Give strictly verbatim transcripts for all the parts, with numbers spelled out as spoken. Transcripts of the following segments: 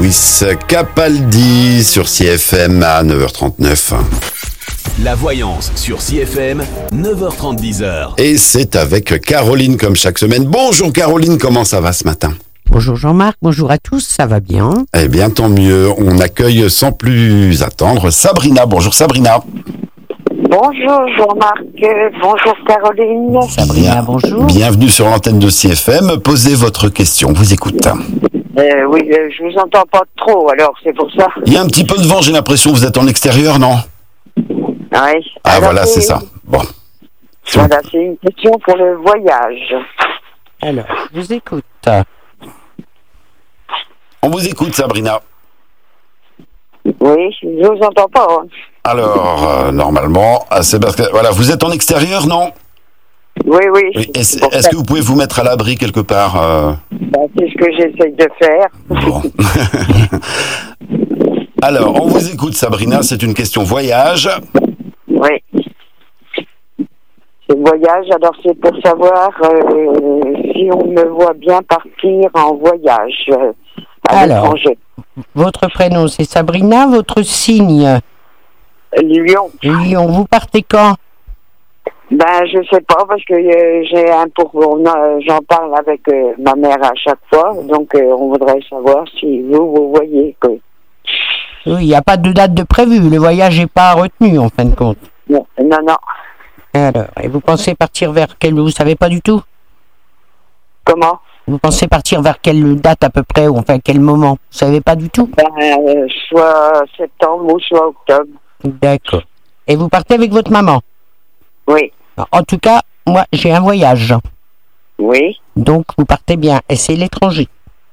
Lewis Capaldi sur C F M à neuf heures trente-neuf. La voyance sur C F M, neuf heures trente, dix heures. Et c'est avec Caroline comme chaque semaine. Bonjour Caroline, comment ça va ce matin ? Bonjour Jean-Marc, bonjour à tous, ça va bien ? Eh bien tant mieux, on accueille sans plus attendre Sabrina. Bonjour Sabrina. Bonjour Jean-Marc, bonjour Caroline. Sabrina, Bien, bonjour. Bienvenue sur l'antenne de C F M, posez votre question, on vous écoute. Euh, oui, euh, je vous entends pas trop, alors c'est pour ça. Il y a un petit peu de vent, j'ai l'impression, vous êtes en extérieur, non ? Oui. Ah Alors, voilà, c'est ça. Bon. Voilà, c'est une question pour le voyage. Alors, je vous écoute. On vous écoute Sabrina. Oui, je vous entends pas. Hein. Alors, euh, normalement, ah, c'est parce que, voilà, vous êtes en extérieur, non ? Oui, oui. Oui. Est-ce, Pour est-ce ça, que vous pouvez vous mettre à l'abri quelque part euh... bah, c'est ce que j'essaye de faire. Bon. Alors, on vous écoute Sabrina, c'est une question voyage. Oui. C'est le voyage, alors c'est pour savoir euh, si on me voit bien partir en voyage euh, à Alors. l'étranger. Votre prénom c'est Sabrina, votre signe Lyon. Lyon, vous partez quand ? Ben, je sais pas, parce que euh, j'ai un pour... on a- j'en parle avec euh, ma mère à chaque fois, donc euh, on voudrait savoir si vous, vous voyez que... Oui, il n'y a pas de date de prévu, le voyage n'est pas retenu en fin de compte. Non, non, non. Alors, et vous pensez partir vers quelle... Vous savez pas du tout ? Comment? Vous pensez partir vers quelle date à peu près, ou enfin quel moment ? Vous savez pas du tout ? Ben, euh, soit septembre ou soit octobre. D'accord. Et vous partez avec votre maman ? Oui, En tout cas, moi j'ai un voyage, oui. donc vous partez bien, et c'est l'étranger.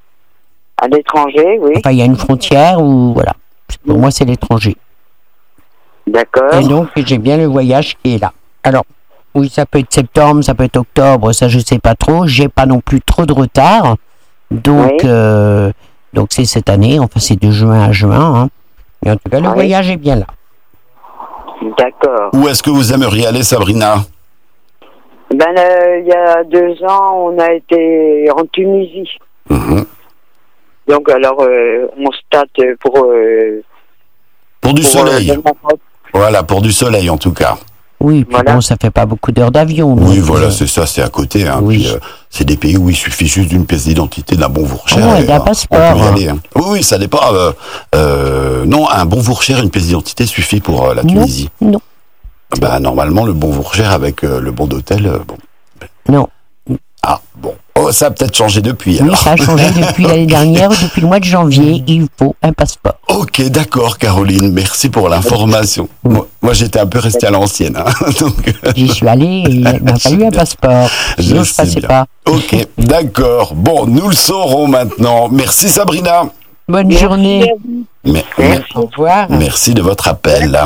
À l'étranger, oui. Enfin, il y a une frontière où, voilà, pour moi c'est l'étranger. D'accord. Et donc, j'ai bien le voyage qui est là. Alors, oui, ça peut être septembre, ça peut être octobre, ça je sais pas trop. J'ai pas non plus trop de retard. Donc, Oui. euh, donc c'est cette année, enfin c'est de juin à juin. Hein. Mais en tout cas, le Oui. voyage est bien là. D'accord. Où est-ce que vous aimeriez aller Sabrina ? Ben, euh, il y a deux ans, on a été en Tunisie. Mhm. Donc, alors, euh, on se tâte pour... euh, Pour du pour, soleil. euh, le Maroc. Voilà, pour du soleil en tout cas. Oui, puis Voilà. bon, ça fait pas beaucoup d'heures d'avion. Oui, donc, voilà, euh, c'est ça, c'est à côté. Hein. oui. Puis, euh, c'est des pays où il suffit juste d'une pièce d'identité, d'un bon Vourchère. Ah ouais, et, d'un euh, passeport, on peut y hein. aller, hein. Oui, oui, ça dépend. Euh, euh, non, un bon Vourchère, une pièce d'identité suffit pour euh, la non, Tunisie. non, Bah, normalement, le bon Vourchère avec euh, le bon d'hôtel, euh, bon. non. Ah, bon. Oh, ça a peut-être changé depuis. Oui, Alors. ça a changé depuis l'année dernière, depuis le mois de janvier, il faut un passeport. Ok, d'accord, Caroline. Merci pour l'information. Moi, moi, j'étais un peu resté à l'ancienne. Hein. Donc, euh, J'y suis allé et il m'a Je sais fallu un bien. passeport. je Sinon, je sais passais bien. pas. Ok, d'accord. Bon, nous le saurons maintenant. Merci, Sabrina. Bonne Merci journée. à vous. Mais, Merci. Au revoir. merci de votre appel.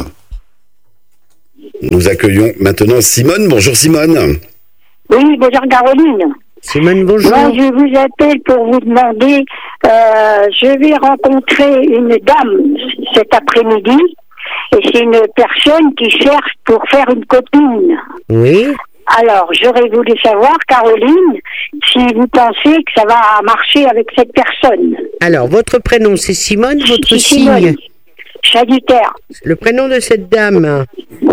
Nous accueillons maintenant Simone. Bonjour, Simone. Oui, bonjour Caroline. Simone, bonjour. Moi, je vous appelle pour vous demander, euh, je vais rencontrer une dame cet après-midi, et c'est une personne qui cherche pour faire une copine. Oui. Alors, j'aurais voulu savoir, Caroline, si vous pensez que ça va marcher avec cette personne. Alors, votre prénom, c'est Simone, votre C'est signe. Simone, Sagittaire. Le prénom de cette dame.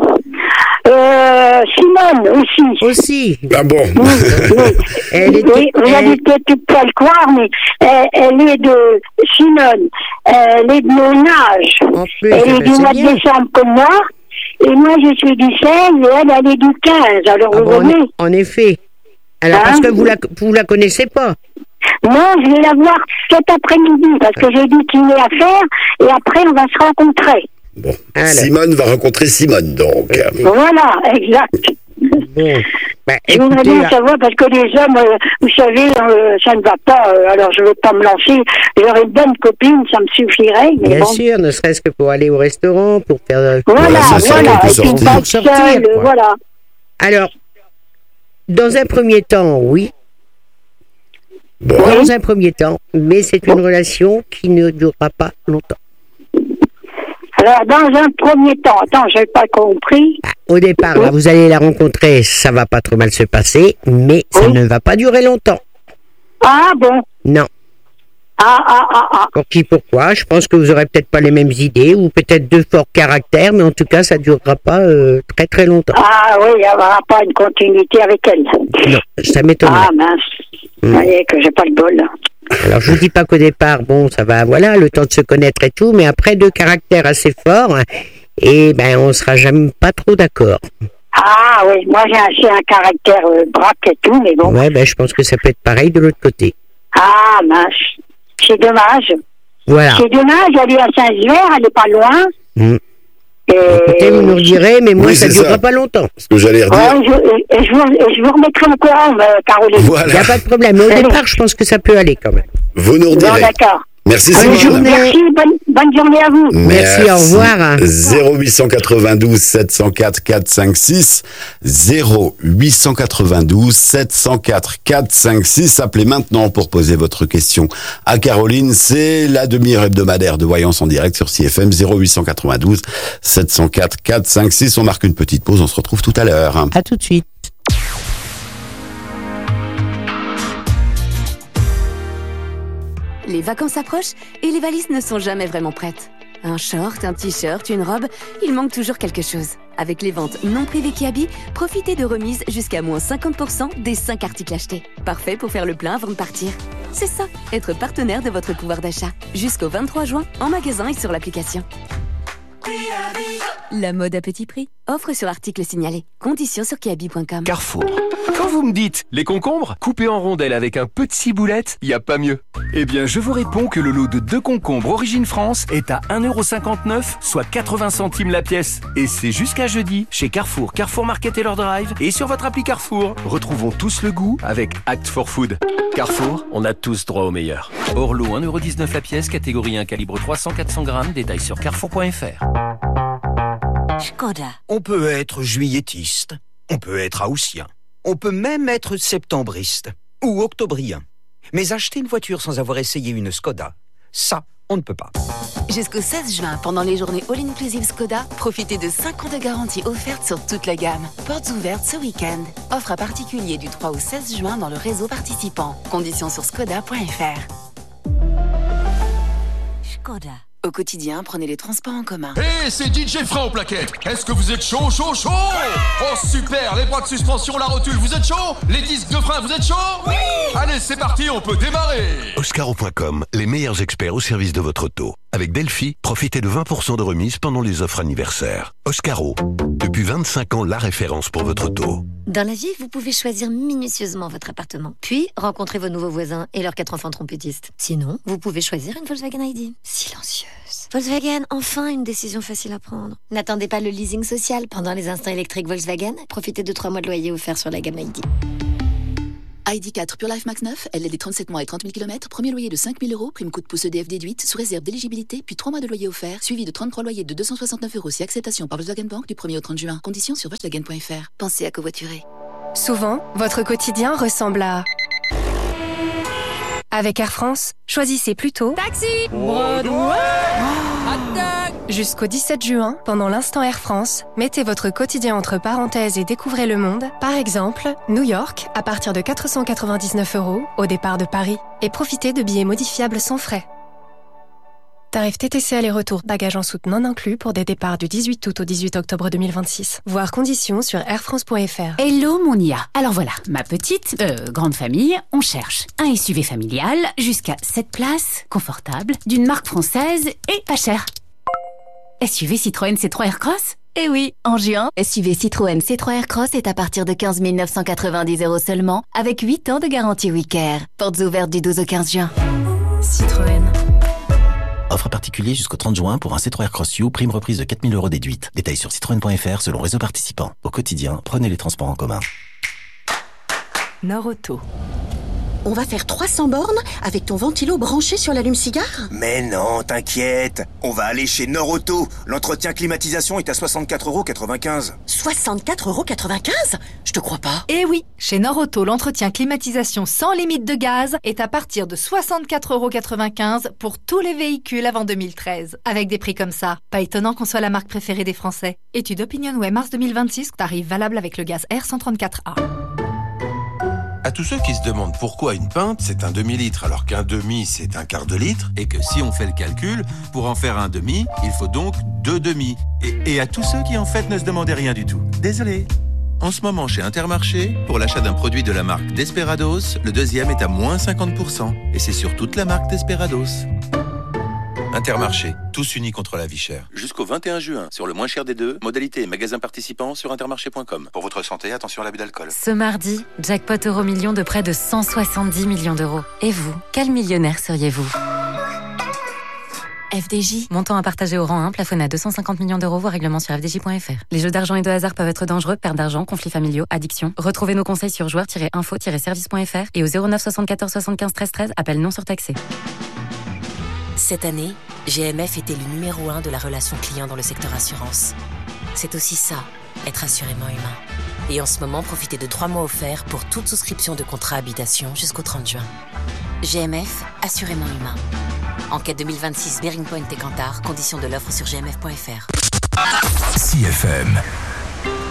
Euh, Simone aussi. Aussi. Ah bon. Oui, oui. Elle est, Oui, vous elle- allez peut-être pas le croire, mais elle, elle est de Simone. Elle est de mon âge. En plus, Elle eh est ben, du c'est mois de bien. décembre comme moi. Et moi, je suis du seize et elle, elle est du quinze. Alors, Ah vous bon, en, voyez. en effet. Alors, Hein parce que vous la, vous la connaissez pas. Non, je vais la voir cet après-midi parce que j'ai du kiné à faire et après, on va se rencontrer. Bon. Alors. Simone va rencontrer Simone, donc. Voilà, exact. Bon. Ben, Je voudrais écoutez, bien savoir parce que les hommes, euh, vous savez, euh, ça ne va pas. euh, alors, je ne vais pas me lancer. J'aurais une bonne copine, ça me suffirait. Mais bien bon. sûr, ne serait-ce que pour aller au restaurant, pour faire... euh, Voilà, Ouais, c'est ça, voilà, quelques et puis sorties. pas Pour sortir, seule, quoi. voilà. Alors, dans un premier temps, oui. Bon. Dans un premier temps, mais c'est une relation qui ne durera pas longtemps. Alors, dans un premier temps, attends, j'ai pas compris. Au départ, là, vous allez la rencontrer, ça va pas trop mal se passer, mais ça Oui. ne va pas durer longtemps. Ah bon, Non. Ah, ah, ah, ah. Pour qui, pourquoi? Je pense que vous aurez peut-être pas les mêmes idées, ou peut-être deux forts caractères, mais en tout cas, ça durera pas euh, très très longtemps. Ah oui, il n'y aura pas une continuité avec elle. Non, ça m'étonnerait. Ah mince, vous Mm. voyez que j'ai pas le bol. Alors, je vous dis pas qu'au départ, bon, ça va, voilà, le temps de se connaître et tout, mais après deux caractères assez forts, et ben, on sera jamais pas trop d'accord. Ah oui, moi j'ai un, j'ai un caractère euh, braque et tout, mais bon. Ouais, ben, je pense que ça peut être pareil de l'autre côté. Ah mince, c'est dommage. Voilà. C'est dommage, elle est à Saint-Hilaire, elle est pas loin. Mm. Et... Écoutez, vous nous le direz, mais moi, Oui, ça c'est durera ça. pas longtemps. Ce que j'allais redire. Ouais, je, et je, vous, et je vous remettrai au courant, euh, Caroline. Il n'y Voilà. a pas de problème. Mais au départ, je pense que ça peut aller quand même. Vous nous Bon, redirez. d'accord. Merci Bonne Simone. journée. Merci, bonne, bonne journée à vous. Merci, au revoir. zéro huit cent quatre-vingt-douze sept cent quatre quatre cinq six zéro huit cent quatre-vingt-douze sept cent quatre quatre cinq six. Appelez maintenant pour poser votre question à Caroline. C'est la demi-heure hebdomadaire de Voyance en direct sur C F M. Zéro huit cent quatre-vingt-douze sept cent quatre quatre cinq six. On marque une petite pause, on se retrouve tout à l'heure. À tout de suite. Les vacances approchent et les valises ne sont jamais vraiment prêtes. Un short, un t-shirt, une robe, il manque toujours quelque chose. Avec les ventes non privées Kiabi, profitez de remises jusqu'à moins cinquante pour cent des cinq articles achetés. Parfait pour faire le plein avant de partir. C'est ça, être partenaire de votre pouvoir d'achat. Jusqu'au vingt-trois juin, en magasin et sur l'application. La mode à petit prix. Offre sur article signalé. Conditions sur kiabi point com. Carrefour. Quand vous me dites les concombres coupés en rondelles avec un peu de ciboulette, il n'y a pas mieux. Eh bien, je vous réponds que le lot de deux concombres Origine France est à un euro cinquante-neuf, soit quatre-vingts centimes la pièce. Et c'est jusqu'à jeudi chez Carrefour, Carrefour Market et leur drive et sur votre appli Carrefour. Retrouvons tous le goût avec Act for Food. Carrefour, on a tous droit au meilleur. Hors lot, un euro dix-neuf la pièce, catégorie un, calibre trois cents à quatre cents grammes, détail sur carrefour point f r. Škoda. On peut être juillettiste, on peut être haussien, on peut même être septembriste ou octobrien. Mais acheter une voiture sans avoir essayé une Skoda, ça, on ne peut pas. Jusqu'au seize juin, pendant les journées All-Inclusive Skoda, profitez de cinq ans de garantie offerte sur toute la gamme. Portes ouvertes ce week-end. Offre à particulier du trois au seize juin dans le réseau participant. Conditions sur skoda point f r. Škoda. Au quotidien, prenez les transports en commun. Hé, hey, c'est D J Fran aux plaquettes. Est-ce que vous êtes chaud, chaud, chaud? Oh super, les bras de suspension, la rotule, vous êtes chaud? Les disques de frein, vous êtes chaud? Oui. Allez, c'est parti, on peut démarrer. Oscaro point com, les meilleurs experts au service de votre auto. Avec Delphi, profitez de vingt pour cent de remise pendant les offres anniversaires. Oscaro, depuis vingt-cinq ans, la référence pour votre auto. Dans la vie, vous pouvez choisir minutieusement votre appartement, puis rencontrer vos nouveaux voisins et leurs quatre enfants trompettistes. Sinon, vous pouvez choisir une Volkswagen I D. Silencieuse. Volkswagen, enfin une décision facile à prendre. N'attendez pas le leasing social. Pendant les instants électriques Volkswagen, profitez de trois mois de loyer offerts sur la gamme I D. I D quatre Pure Life Max neuf, L L D trente-sept mois et trente mille kilomètres, premier loyer de cinq mille euros, prime coup de pouce E D F déduite, sous réserve d'éligibilité, puis trois mois de loyer offert, suivi de trente-trois loyers de deux cent soixante-neuf euros si acceptation par Volkswagen Bank du premier au trente juin. Conditions sur volkswagen point f r. Pensez à covoiturer. Souvent, votre quotidien ressemble à... Avec Air France, choisissez plutôt... Taxi! Broadway! Jusqu'au dix-sept juin, pendant l'instant Air France, mettez votre quotidien entre parenthèses et découvrez le monde. Par exemple, New York, à partir de quatre cent quatre-vingt-dix-neuf euros, au départ de Paris. Et profitez de billets modifiables sans frais. Tarif T T C aller-retour, bagages en soute non inclus pour des départs du dix-huit août au dix-huit octobre deux mille vingt-six. Voir conditions sur air france point f r. Hello mon I A. Alors voilà, ma petite, euh, grande famille, on cherche un S U V familial jusqu'à sept places, confortable, d'une marque française et pas cher. S U V Citroën C trois Aircross ? Eh oui, en juin, S U V Citroën C trois Aircross est à partir de quinze mille neuf cent quatre-vingt-dix euros seulement, avec huit ans de garantie Wicker. Portes ouvertes du douze au quinze juin. Citroën. Offre particulier jusqu'au trente juin pour un C trois Aircross U, prime reprise de quatre mille euros déduite. Détails sur citroën point f r selon réseau participant. Au quotidien, prenez les transports en commun. Norauto. On va faire trois cents bornes avec ton ventilo branché sur l'allume-cigare ? Mais non, t'inquiète. On va aller chez Norauto. L'entretien climatisation est à soixante-quatre euros quatre-vingt-quinze. soixante-quatre euros quatre-vingt-quinze ? Je te crois pas. Eh oui, chez Norauto, l'entretien climatisation sans limite de gaz est à partir de soixante-quatre euros quatre-vingt-quinze pour tous les véhicules avant deux mille treize. Avec des prix comme ça, pas étonnant qu'on soit la marque préférée des Français. Étude OpinionWay mars deux mille vingt-six, tarif valable avec le gaz R cent trente-quatre A. À tous ceux qui se demandent pourquoi une pinte c'est un demi-litre alors qu'un demi c'est un quart de litre, et que si on fait le calcul, pour en faire un demi, il faut donc deux demi. Et, et à tous ceux qui en fait ne se demandaient rien du tout. Désolé. En ce moment chez Intermarché, pour l'achat d'un produit de la marque Desperados, le deuxième est à moins cinquante pour cent. Et c'est sur toute la marque Desperados. Intermarché, tous unis contre la vie chère. Jusqu'au vingt et un juin, sur le moins cher des deux, modalité et magasins participants sur intermarché point com. Pour votre santé, attention à l'abus d'alcool. Ce mardi, jackpot euro million de près de cent soixante-dix millions d'euros. Et vous, quel millionnaire seriez-vous ? F D J, montant à partager au rang un, plafonné à deux cent cinquante millions d'euros, voire règlement sur f d j point f r. Les jeux d'argent et de hasard peuvent être dangereux, perte d'argent, conflits familiaux, addiction. Retrouvez nos conseils sur joueurs tiret info tiret service point f r et au zéro neuf soixante-quatorze soixante-quinze treize treize, appel non surtaxé. Cette année, G M F était le numéro un de la relation client dans le secteur assurance. C'est aussi ça, être assurément humain. Et en ce moment, profitez de trois mois offerts pour toute souscription de contrat habitation jusqu'au trente juin. G M F, assurément humain. Enquête deux mille vingt-six, Bearing Point et Kantar, conditions de l'offre sur g m f point f r. C F M.